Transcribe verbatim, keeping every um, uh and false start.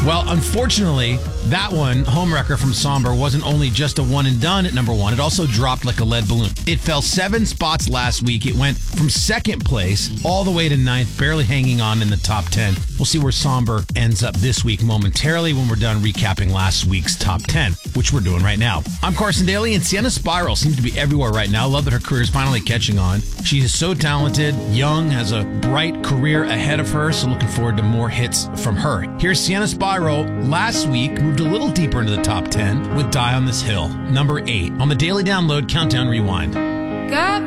Well, unfortunately, that one, Homewrecker from Somber, wasn't only just a one and done at number one, it also dropped like a lead balloon. It fell seven spots last week. It went from second place all the way to ninth, barely hanging on in the top ten. We'll see where Somber ends up this week momentarily when we're done recapping last week's top ten, which we're doing right now. I'm Carson Daly, and Sienna Spiral seems to be everywhere right now. Love that her career is finally catching on. She is so talented, young, has a bright career ahead of her, so looking forward to more hits from her. Here's Sienna Spiral. Last week, moved a little deeper into the top ten with Die on This Hill, number eight, on the Daily Download Countdown Rewind. Got